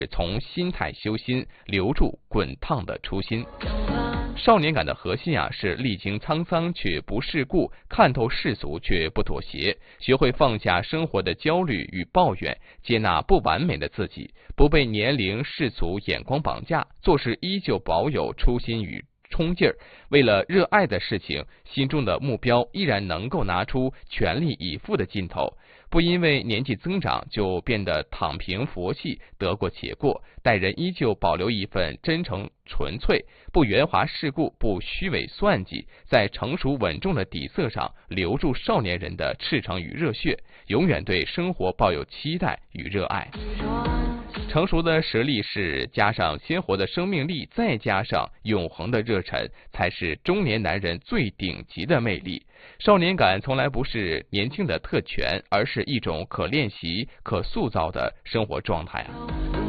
从心态修心，留住滚烫的初心。少年感的核心是历经沧桑却不世故，看透世俗却不妥协，学会放下生活的焦虑与抱怨，接纳不完美的自己，不被年龄世俗眼光绑架，做事依旧保有初心与冲劲儿，为了热爱的事情，心中的目标依然能够拿出全力以赴的劲头，不因为年纪增长就变得躺平佛系，得过且过，待人依旧保留一份真诚纯粹，不圆滑世故，不虚伪算计，在成熟稳重的底色上留住少年人的赤诚与热血，永远对生活抱有期待与热爱。成熟的实力是加上鲜活的生命力，再加上永恒的热忱，才是中年男人最顶级的魅力。少年感从来不是年轻的特权，而是一种可练习、可塑造的生活状态。